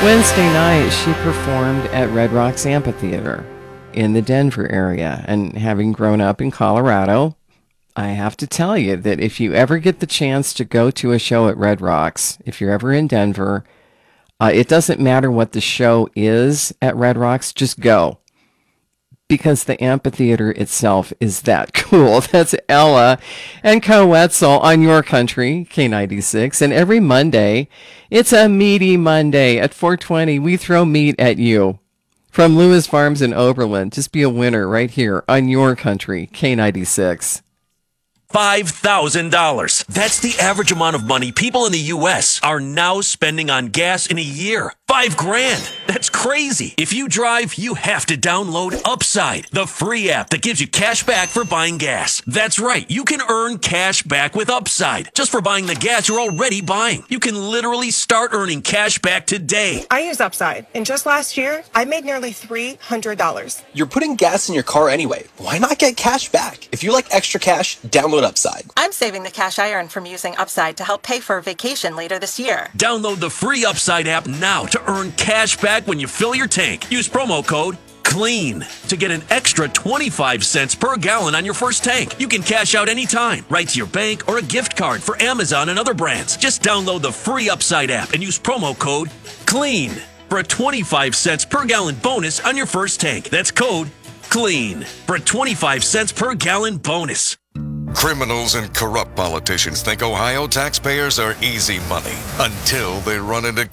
Wednesday night, she performed at Red Rocks Amphitheater in the Denver area. And having grown up in Colorado, I have to tell you that if you ever get the chance to go to a show at Red Rocks, if you're ever in Denver, it doesn't matter what the show is at Red Rocks, just go. Because the amphitheater itself is that cool. That's Ella and Co Wetzel on your country, K96. And every Monday, it's a meaty Monday at 420. We throw meat at you. From Lewis Farms in Oberlin. Just be a winner right here on your country, K96. $5,000. That's the average amount of money people in the U.S. are now spending on gas in a year. $5,000. That's crazy. If you drive, you have to download Upside, the free app that gives you cash back for buying gas. That's right. You can earn cash back with Upside just for buying the gas you're already buying. You can literally start earning cash back today. I use Upside, and just last year, I made nearly $300. You're putting gas in your car anyway. Why not get cash back? If you like extra cash, download Upside. I'm saving the cash I earn from using Upside to help pay for a vacation later this year. Download the free Upside app now to earn cash back when you fill your tank. Use promo code CLEAN to get an extra 25 cents per gallon on your first tank. You can cash out anytime, right to your bank or a gift card for Amazon and other brands. Just download the free Upside app and use promo code CLEAN for a 25 cents per gallon bonus on your first tank. That's code CLEAN for a 25 cents per gallon bonus. Criminals and corrupt politicians think Ohio taxpayers are easy money until they run into